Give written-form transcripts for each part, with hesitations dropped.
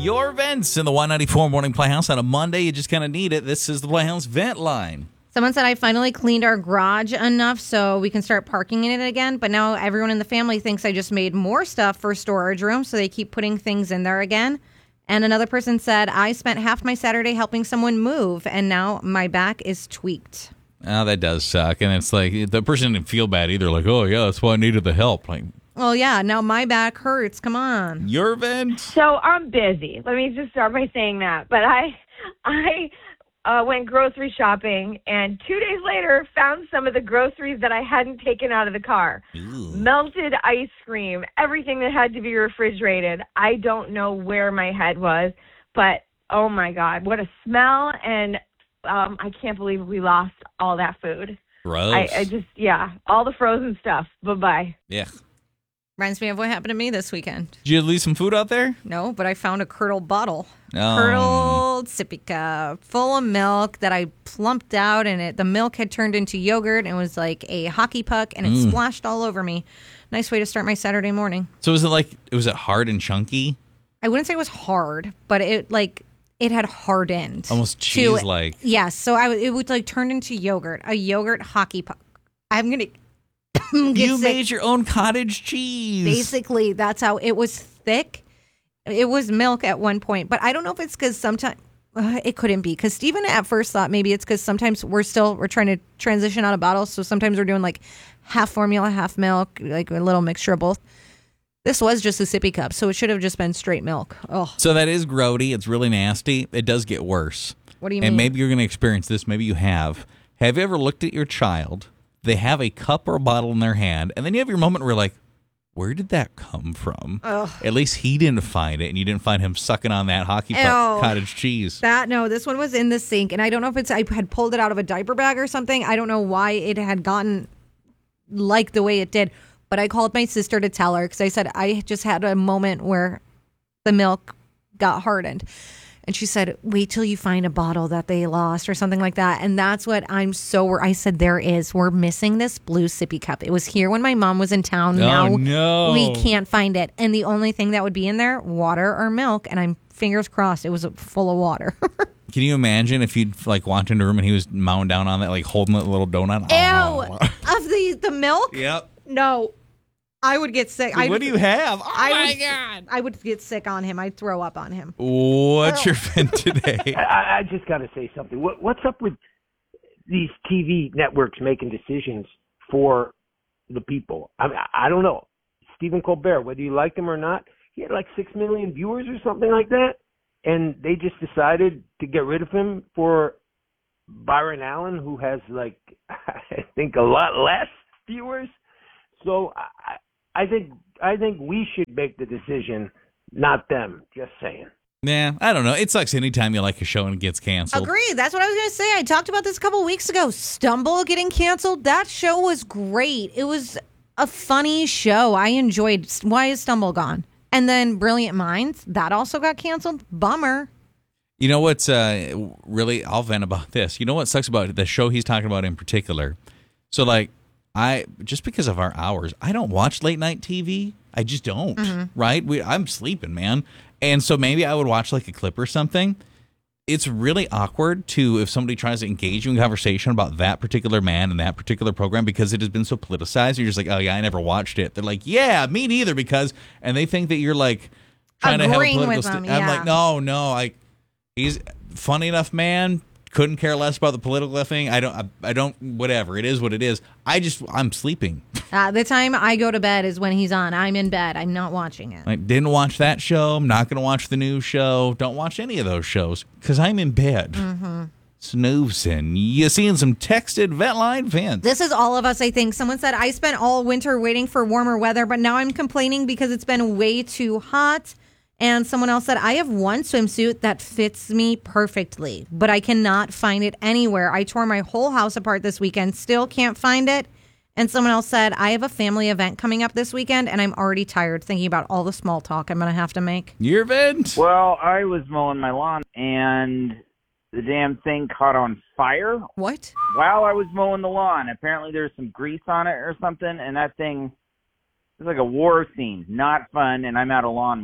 Your vents in the Y94 Morning Playhouse on a Monday. You just kind of need it. This is the Playhouse Vent Line. Someone said I finally cleaned our garage enough so we can start parking in it again. But now everyone in the family thinks I just made more stuff for storage room, so they keep putting things in there again. And another person said, I spent half my Saturday helping someone move, and now my back is tweaked. Oh, that does suck. And it's like, the person didn't feel bad either. Like, oh, yeah, that's why I needed the help. Like, well, yeah, now my back hurts. Come on. your vent? So I'm busy. Let me just start by saying that. But I went grocery shopping, and 2 days later found some of the groceries that I hadn't taken out of the car. Ew. Melted ice cream, everything that had to be refrigerated. I don't know where my head was, but oh my God, what a smell. And I can't believe we lost all that food. Gross. I just, all the frozen stuff. Bye-bye. Yeah. Reminds me of what happened to me this weekend. Did you leave some food out there? No, but I found a curdled bottle. Oh. Curdled sippy cup full of milk that I plumped out, and the milk had turned into yogurt and was like a hockey puck, and it splashed all over me. Nice way to start my Saturday morning. So was it hard and chunky? I wouldn't say it was hard, but it had hardened. Almost cheese-like. Yes, so it would like turn into yogurt, a yogurt hockey puck. I'm going to You made your own cottage cheese. Basically, that's how it was thick. It was milk at one point, but I don't know if it's because sometimes it couldn't be, because Stephen at first thought maybe it's because sometimes we're trying to transition out of bottles, so sometimes we're doing like half formula, half milk, like a little mixture of both. This was just a sippy cup, so it should have just been straight milk. Oh, So that is grody. It's really nasty. It does get worse. what do you mean? And maybe you're going to experience this. Maybe you have. Have you ever looked at your child? They have a cup or a bottle in their hand, and then you have your moment where you're like, where did that come from? Ugh. At least he didn't find it, and you didn't find him sucking on that hockey puck cottage cheese. This one was in the sink, and I don't know if I had pulled it out of a diaper bag or something. I don't know why it had gotten like the way it did, but I called my sister to tell her, because I said I just had a moment where the milk got hardened. And she said, wait till you find a bottle that they lost or something like that. And that's what I said, we're missing this blue sippy cup. It was here when my mom was in town. Now no. We can't find it. And the only thing that would be in there, water or milk. And I'm fingers crossed it was full of water. Can you imagine if you'd walked into a room and he was mowing down on that, holding that little donut? Ew. Of the milk? Yep. No. I would get sick. What do you have? Oh, my God. I would get sick on him. I'd throw up on him. What's your vent today? I just got to say something. What's up with these TV networks making decisions for the people? I don't know. Stephen Colbert, whether you like him or not, he had 6 million viewers or something like that, and they just decided to get rid of him for Byron Allen, who has, I think a lot less viewers. So I think we should make the decision, not them. Just saying. Yeah, I don't know. It sucks anytime you like a show and it gets canceled. Agree. That's what I was going to say. I talked about this a couple of weeks ago. Stumble getting canceled. That show was great. It was a funny show. I enjoyed. Why is Stumble gone? And then Brilliant Minds. That also got canceled. Bummer. You know what's really, I'll vent about this. You know what sucks about the show he's talking about in particular? So, just because of our hours, I don't watch late night TV. I just don't, right? I'm sleeping, man. And so maybe I would watch a clip or something. It's really awkward if somebody tries to engage you in conversation about that particular man and that particular program, because it has been so politicized. You're just like, oh yeah, I never watched it. They're like, yeah, me neither, and they think that you're trying to have a political. I'm like, no, he's funny enough, man. Couldn't care less about the political thing. I don't, whatever. It is what it is. I'm sleeping. The time I go to bed is when he's on. I'm in bed. I'm not watching it. I didn't watch that show. I'm not going to watch the new show. Don't watch any of those shows because I'm in bed. Snoozing. You seeing some texted vent line vents. This is all of us, I think. Someone said, I spent all winter waiting for warmer weather, but now I'm complaining because it's been way too hot. And someone else said, I have one swimsuit that fits me perfectly, but I cannot find it anywhere. I tore my whole house apart this weekend, still can't find it. And someone else said, I have a family event coming up this weekend, and I'm already tired thinking about all the small talk I'm going to have to make. Your event? Well, I was mowing my lawn, and the damn thing caught on fire. What? While I was mowing the lawn. Apparently there's some grease on it or something, and that thing is like a war scene. Not fun, and I'm out of lawnmower.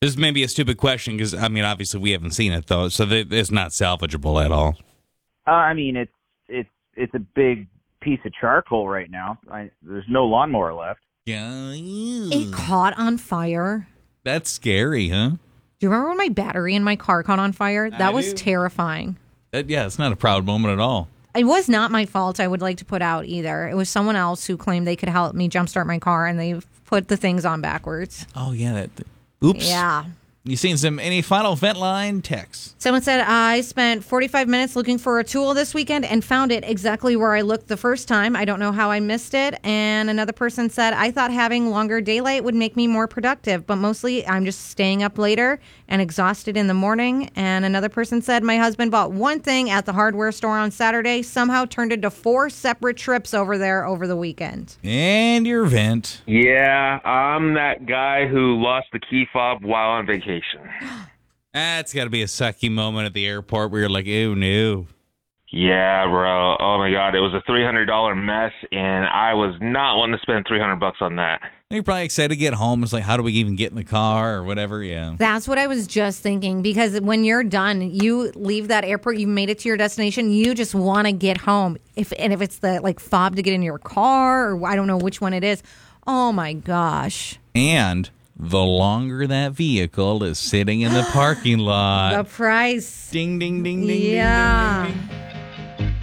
This is maybe a stupid question because, I mean, obviously we haven't seen it, though, so it's not salvageable at all. I mean, it's a big piece of charcoal right now. There's no lawnmower left. Yeah. It caught on fire. That's scary, huh? Do you remember when my battery in my car caught on fire? That was terrifying. Yeah, it's not a proud moment at all. It was not my fault, I would like to put out either. It was someone else who claimed they could help me jumpstart my car, and they put the things on backwards. Oh, yeah. Oops. Yeah. You seen any final vent line texts? Someone said, I spent 45 minutes looking for a tool this weekend and found it exactly where I looked the first time. I don't know how I missed it. And another person said, I thought having longer daylight would make me more productive, but mostly I'm just staying up later and exhausted in the morning. And another person said, my husband bought one thing at the hardware store on Saturday, somehow turned into 4 separate trips over there over the weekend. And your vent. Yeah, I'm that guy who lost the key fob while on vacation. That's got to be a sucky moment at the airport where you're like, ew, no. Yeah, bro. Oh my God, it was a $300 mess, and I was not wanting to spend $300 on that. You're probably excited to get home. It's like, how do we even get in the car or whatever? Yeah. That's what I was just thinking, because when you're done, you leave that airport, you made it to your destination, you just want to get home. If it's the fob to get in your car, or I don't know which one it is. Oh my gosh. And the longer that vehicle is sitting in the parking lot. The price. Ding, ding, ding, ding, Yeah. ding, ding, ding.